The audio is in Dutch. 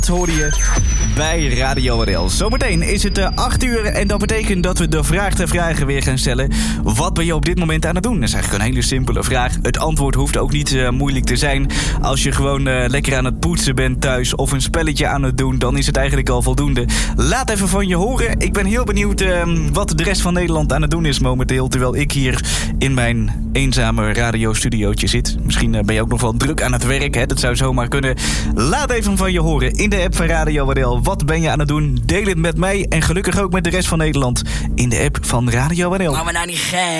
Dat hoorde je bij Radio RL. Zometeen is het 8 uur en dat betekent dat we de vraag ter vragen weer gaan stellen. Wat ben je op dit moment aan het doen? Dat is eigenlijk een hele simpele vraag. Het antwoord hoeft ook niet moeilijk te zijn. Als je gewoon lekker aan het poetsen bent thuis of een spelletje aan het doen, dan is het eigenlijk al voldoende. Laat even van je horen. Ik ben heel benieuwd wat de rest van Nederland aan het doen is momenteel, terwijl ik hier in mijn eenzame radiostudiootje zit. Misschien ben je ook nog wel druk aan het werk, hè? Dat zou zomaar kunnen. Laat even van je horen in de app van Radio RL. Wat ben je aan het doen? Deel het met mij en gelukkig ook met de rest van Nederland in de app van Radio RL. Maar nou niet gek.